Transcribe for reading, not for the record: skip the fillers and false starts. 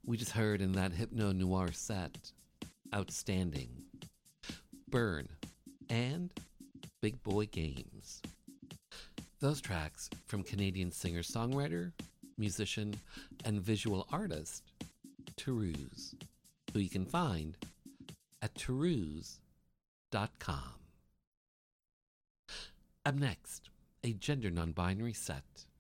We just heard in that Hypno Noir set, Outstanding, Burn, and Big Boy Games. Those tracks from Canadian singer-songwriter, musician, and visual artist, Teruse, who you can find at teruse.com. Up next, a gender non-binary set